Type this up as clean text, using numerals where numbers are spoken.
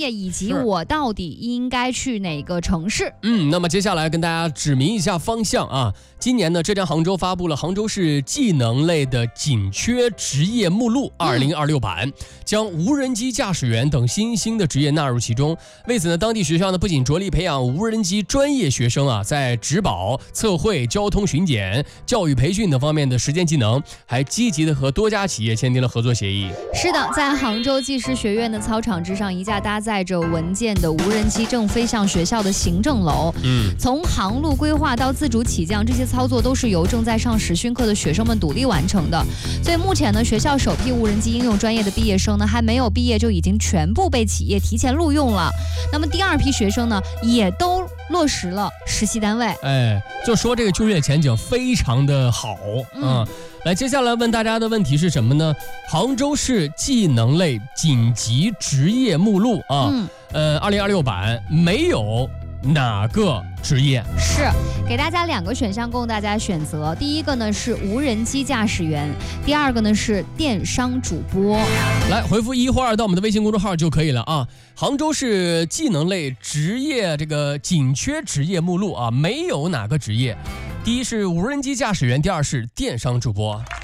业，以及我到底应该去哪个城市。 那么接下来跟大家指明一下方向啊。今年呢，浙江杭州发布了杭州市技能类的紧缺职业目录2026版，将无人机驾驶员等新兴的职业纳入其中。为此呢，当地学校呢不仅着力培养无人机专业学生啊，在植保、测绘、交通巡检、教育培训等方面的实践技能，还积极的和多家企业签订了合作协议。 是的，在杭州技师学院的操场之上，一架搭载着文件的无人机正飞向学校的行政楼。从航路规划到自主起降，这些操作都是由正在上实训课的学生们独立完成的。所以目前呢，学校首批无人机应用专业的毕业生呢，还没有毕业就已经全部被企业提前录用了。那么第二批学生呢，也都落实了实习单位。 就说这个就业前景非常的好。来，接下来问大家的问题是什么呢？杭州市技能类紧急职业目录啊，2026版没有哪个职业？ 是给大家2个选项供大家选择。第一个呢是无人机驾驶员，第二个呢是电商主播。 来回复1或2到我们的微信公众号就可以了啊。杭州市技能类职业这个紧缺职业目录啊，没有哪个职业。第一是无人机驾驶员，第二是电商主播。